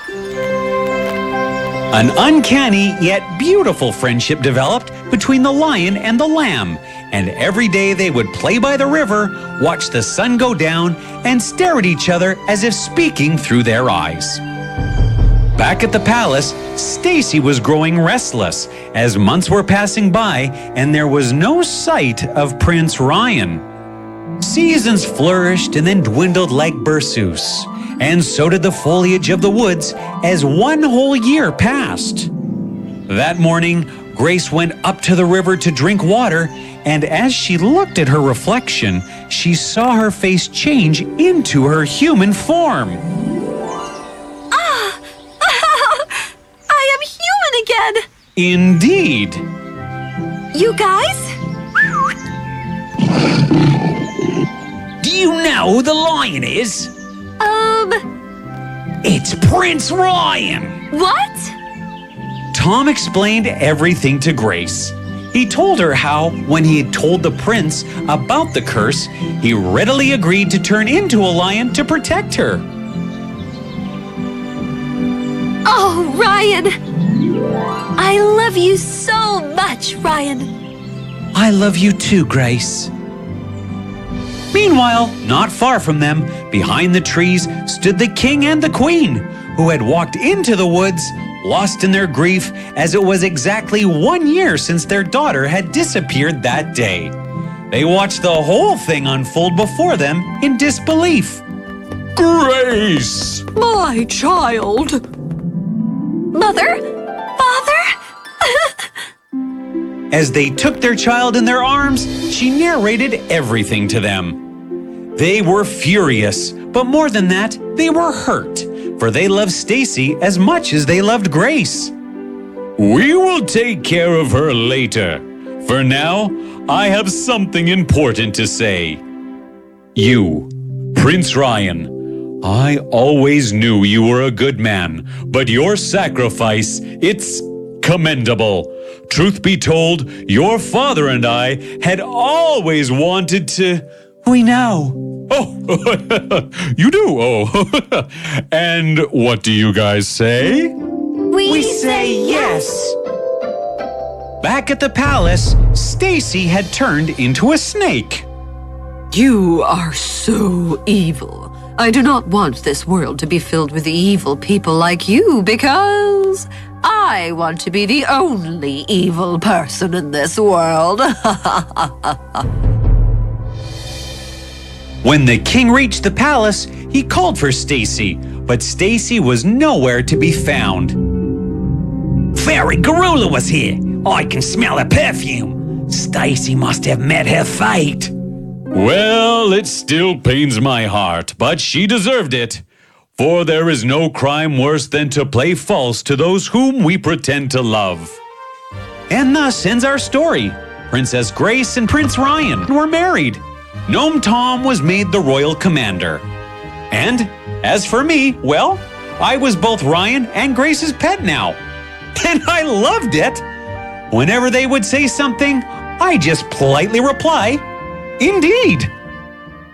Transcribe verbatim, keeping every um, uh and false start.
An uncanny yet beautiful friendship developed between the lion and the lamb, and every day they would play by the river, watch the sun go down, and stare at each other as if speaking through their eyes. Back at the palace, Stacy was growing restless as months were passing by and there was no sight of Prince Ryan. Seasons flourished and then dwindled like Berceuse, and so did the foliage of the woods as one whole year passed. That morning, Grace went up to the river to drink water, and as she looked at her reflection, she saw her face change into her human form. Ah! I am human again! Indeed. You guys? Do you know who the lion is? Um... It's Prince Ryan! What? Tom explained everything to Grace. He told her how, when he had told the prince about the curse, he readily agreed to turn into a lion to protect her. Oh, Ryan! I love you so much, Ryan. I love you too, Grace. Meanwhile, not far from them, behind the trees, stood the king and the queen, who had walked into the woods, lost in their grief, as it was exactly one year since their daughter had disappeared that day. They watched the whole thing unfold before them in disbelief. Grace! My child! Mother? Father? As they took their child in their arms, she narrated everything to them. They were furious, but more than that, they were hurt, for they loved Stacy as much as they loved Grace. We will take care of her later. For now, I have something important to say. You, Prince Ryan, I always knew you were a good man, but your sacrifice, it's commendable. Truth be told, your father and I had always wanted to... We know. Oh, you do? Oh. And what do you guys say? We, We say yes. Back at the palace, Stacy had turned into a snake. You are so evil. I do not want this world to be filled with evil people like you because I want to be the only evil person in this world. When the king reached the palace, he called for Stacy, but Stacy was nowhere to be found. Fairy Garula was here. I can smell her perfume. Stacy must have met her fate. Well, it still pains my heart, but she deserved it. For there is no crime worse than to play false to those whom we pretend to love. And thus ends our story. Princess Grace and Prince Ryan were married. Gnome Tom was made the royal commander. And as for me, well, I was both Ryan and Grace's pet now. And I loved it. Whenever they would say something, I just politely reply, "Indeed."